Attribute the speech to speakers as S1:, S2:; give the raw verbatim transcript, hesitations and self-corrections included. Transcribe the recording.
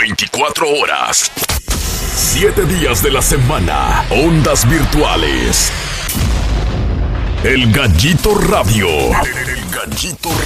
S1: veinticuatro horas. Siete días de la semana. Ondas virtuales. El Gallito Radio. El Gallito